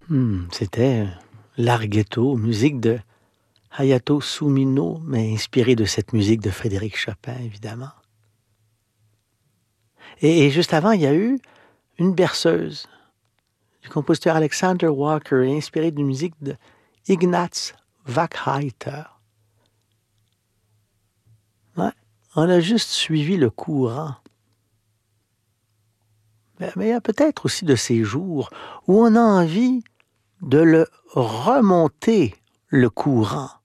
C'était Larghetto, musique de Hayato Sumino, mais inspirée de cette musique de Frédéric Chopin, évidemment. Et juste avant, il y a eu une berceuse du compositeur Alexander Walker, inspirée d'une musique de Ignaz Wackheiter. Ouais, on a juste suivi le courant. Mais il y a peut-être aussi de ces jours où on a envie de le remonter, le courant.